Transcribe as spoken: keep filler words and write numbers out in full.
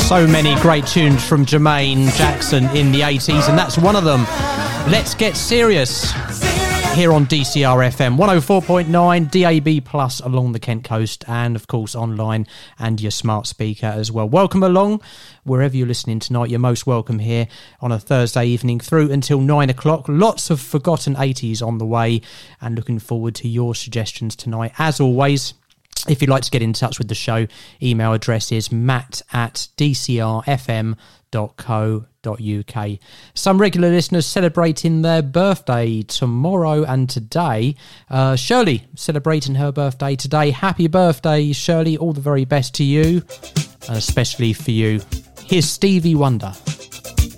So many great tunes from Jermaine Jackson in the eighties, and that's one of them. Let's Get Serious here on D C R F M one oh four point nine, D A B plus along the Kent coast, and of course online and your smart speaker as well. Welcome along wherever you're listening tonight. You're most welcome here on a Thursday evening through until nine o'clock. Lots of forgotten eighties on the way, and looking forward to your suggestions tonight. As always, if you'd like to get in touch with the show, email address is matt at d c r f m dot co dot u k. Some regular listeners celebrating their birthday tomorrow and today. Uh, Shirley celebrating her birthday today. Happy birthday, Shirley. All the very best to you, and especially for you. Here's Stevie Wonder.